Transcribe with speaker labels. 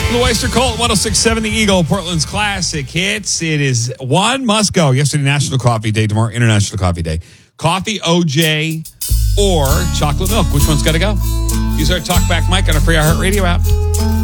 Speaker 1: The Oyster Cult, 106.7 The Eagle, Portland's classic hits. It is one must go. Yesterday, National Coffee Day. Tomorrow, International Coffee Day. Coffee, OJ, or chocolate milk. Which one's got to go? Use our TalkBack mic on our free iHeartRadio app.